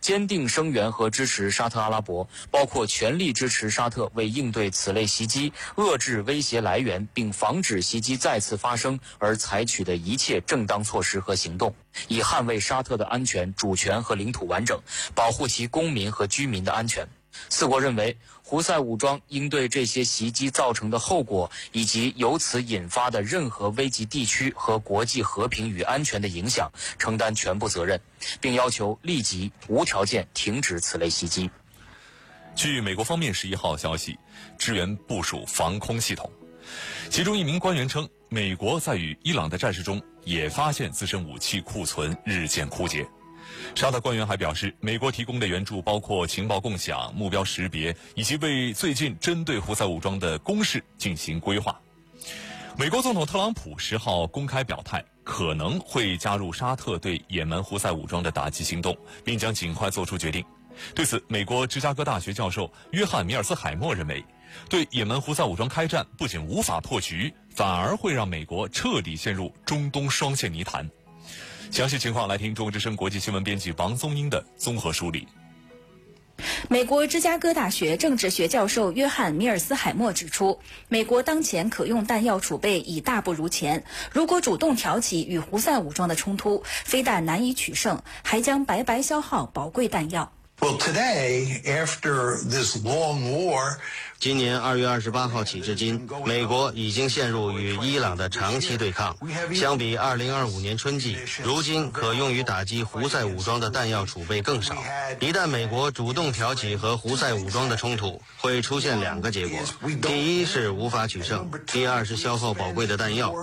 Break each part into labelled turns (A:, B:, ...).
A: 坚定声援和支持沙特阿拉伯，包括全力支持沙特为应对此类袭击、遏制威胁来源，并防止袭击再次发生而采取的一切正当措施和行动，以捍卫沙特的安全、主权和领土完整，保护其公民和居民的安全。四国认为，胡塞武装应对这些袭击造成的后果以及由此引发的任何危及地区和国际和平与安全的影响承担全部责任，并要求立即无条件停止此类袭击。
B: 据美国方面11号消息，支援部署防空系统。其中一名官员称，美国在与伊朗的战事中也发现自身武器库存日渐枯竭。沙特官员还表示，美国提供的援助包括情报共享、目标识别，以及为最近针对胡塞武装的攻势进行规划。美国总统特朗普10号公开表态，可能会加入沙特对也门胡塞武装的打击行动，并将尽快做出决定。对此，美国芝加哥大学教授约翰·米尔斯海默认为，对也门胡塞武装开战不仅无法破局，反而会让美国彻底陷入中东双线泥潭。详细情况来听中国之声国际新闻编辑王宗英的综合梳理。
C: 美国芝加哥大学政治学教授约翰·米尔斯海默指出，美国当前可用弹药储备已大不如前，如果主动挑起与胡塞武装的冲突，非但难以取胜，还将白白消耗宝贵弹药。
D: Well, today, after this long war,
E: 今年2月28号起至今，美国已经陷入与伊朗的长期对抗。相比2025年春季，如今可用于打击胡塞武装的弹药储备更少。一旦美国主动挑起和胡塞武装的冲突，会出现2个结果：第一是无法取胜，第二是消耗宝贵的弹药。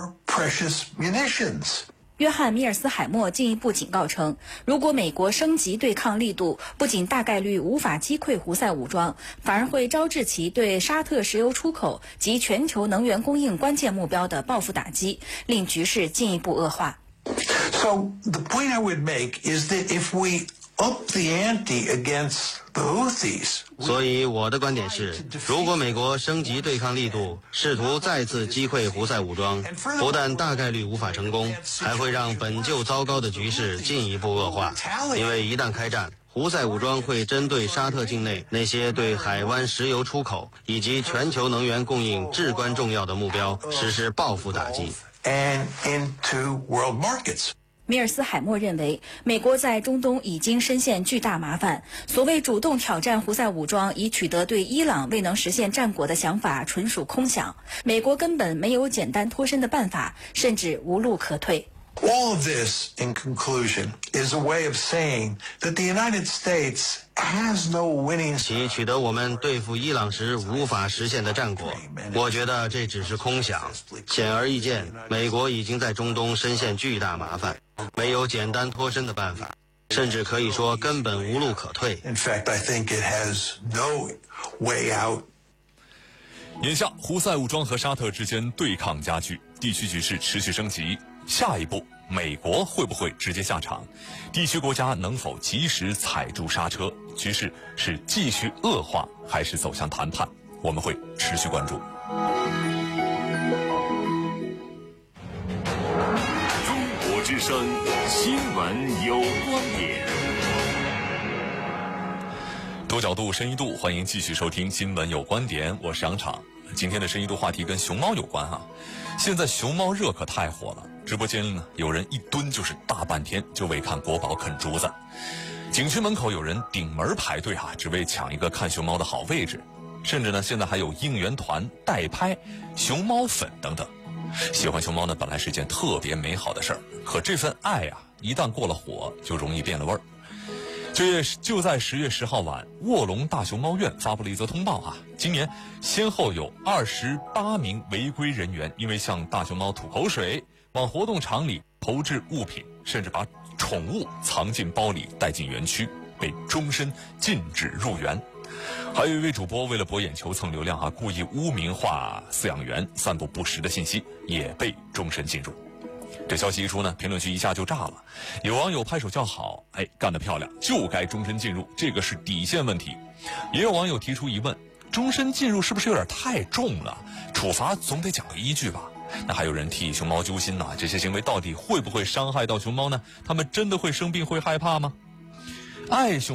C: 约翰·米尔斯海默进一步警告称，如果美国升级对抗力度，不仅大概率无法击溃胡塞武装，反而会招致其对沙特石油出口及全球能源供应关键目标的报复打击，令局势进一步恶化。
D: So the point I would make is that if we up the ante against the Houthis.
E: 所以我的观点是，如果美国升级对抗力度，试图再次击溃胡塞武装，不但大概率无法成功，还会让本就糟糕的局势进一步恶化。因为一旦开战，胡塞武装会针对沙特境内那些对海湾石油出口以及全球能源供应至关重要的目标实施报复打击。
D: And into world markets.
C: 米尔斯海默认为，美国在中东已经深陷巨大麻烦。所谓主动挑战胡塞武装以取得对伊朗未能实现战果的想法，纯属空想。美国根本没有简单脱身的办法，甚至无路可退。
D: All of this, in conclusion, is a way of saying that the United States has no winning.
E: 其取得我们对付伊朗时无法实现的战果，我觉得这只是空想。显而易见，美国已经在中东深陷巨大麻烦，没有简单脱身的办法，甚至可以说根本无路可退。
D: In fact, I think it has no way out.
B: 眼下，胡塞武装和沙特之间对抗加剧，地区局势持续升级。下一步，美国会不会直接下场？地区国家能否及时踩住刹车？局势是继续恶化，还是走向谈判？我们会持续关注。
F: 中国之声新闻有观点，
B: 多角度、深一度，欢迎继续收听新闻有观点，我是杨昶。今天的深一度话题跟熊猫有关啊。现在熊猫热可太火了，直播间呢有人一蹲就是大半天，就为看国宝啃竹子。景区门口有人顶门排队啊，只为抢一个看熊猫的好位置。甚至呢，现在还有应援团代拍熊猫粉等等。喜欢熊猫呢，本来是一件特别美好的事儿，可这份爱啊，一旦过了火，就容易变了味儿。就在10月10号晚，卧龙大熊猫院发布了一则通报啊，今年先后有28名违规人员因为向大熊猫吐口水、往活动场里投掷物品，甚至把宠物藏进包里带进园区，被终身禁止入园。还有一位主播为了博眼球蹭流量啊，故意污名化饲养员，散布不实的信息，也被终身禁入。这消息一出呢，评论区一下就炸了，有网友拍手叫好，干得漂亮，就该终身禁入，这个是底线问题。也有网友提出疑问，终身禁入是不是有点太重了？处罚总得讲个依据吧？那还有人替熊猫揪心呐，这些行为到底会不会伤害到熊猫呢？它们真的会生病会害怕吗？爱熊